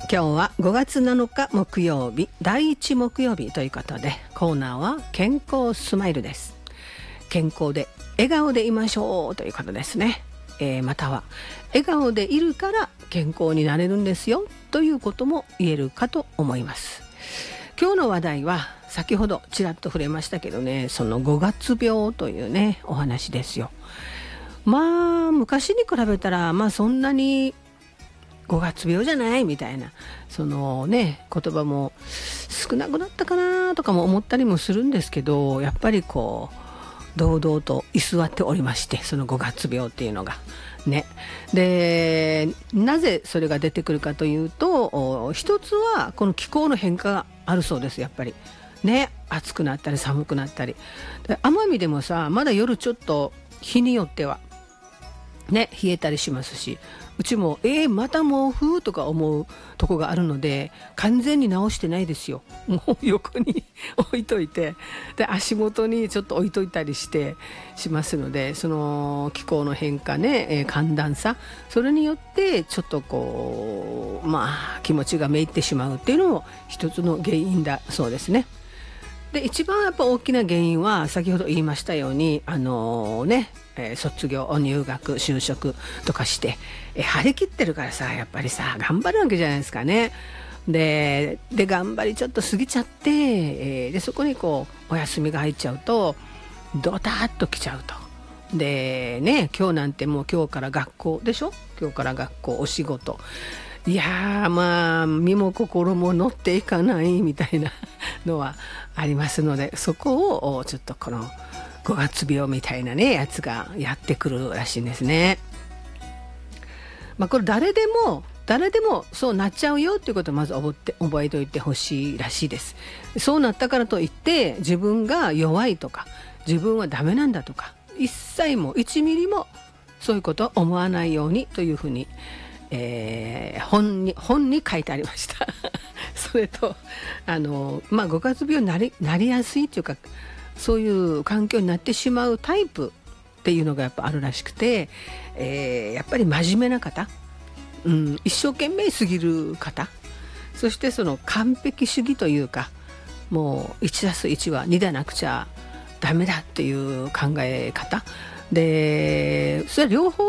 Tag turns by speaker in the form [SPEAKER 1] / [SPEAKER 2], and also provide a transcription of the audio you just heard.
[SPEAKER 1] 今日は5月7日木曜日、第1木曜日ということで、コーナーは健康スマイルです。健康で笑顔でいましょうということですね。または笑顔でいるから健康になれるんですよということも言えるかと思います。今日の話題は先ほどちらっと触れましたけどね、その5月病というねお話ですよ。昔に比べたらそんなに5月病じゃないみたいなそのね言葉も少なくなったかなとかも思ったりもするんですけど、やっぱりこう堂々と居座っておりまして、その5月病っていうのがね。で、なぜそれが出てくるかというと、一つはこの気候の変化があるそうです。やっぱりね、暑くなったり寒くなったりで、奄美でもさまだ夜ちょっと日によってはね冷えたりしますし、うちもまた毛布とか思うとこがあるので、完全に直してないですよ。もう横に置いといて、で足元にちょっと置いといたりしてしますので、その気候の変化ね、寒暖差、それによってちょっとこう気持ちがめいってしまうっていうのも一つの原因だそうですね。で一番やっぱ大きな原因は先ほど言いましたように卒業入学就職とかして張り切ってるからさ、やっぱりさ頑張るわけじゃないですかね。で頑張りちょっと過ぎちゃって、でそこにこうお休みが入っちゃうとドタッときちゃうと。でね、今日なんてもう今日から学校でしょ。今日から学校お仕事、いや身も心も乗っていかないみたいなのはありますので、そこをちょっとこの5月病みたいなねやつがやってくるらしいんですね。これ誰でもそうなっちゃうよっていうことをまず覚えておいてほしいらしいです。そうなったからといって自分が弱いとか自分はダメなんだとか一切も1ミリもそういうことは思わないようにというふうに本に書いてありましたそれと5月病になりやすいというか、そういう環境になってしまうタイプっていうのがやっぱあるらしくて、やっぱり真面目な方、一生懸命すぎる方、そしてその完璧主義というか、もう 1+1 は2でなくちゃダメだっていう考え方で、それは両方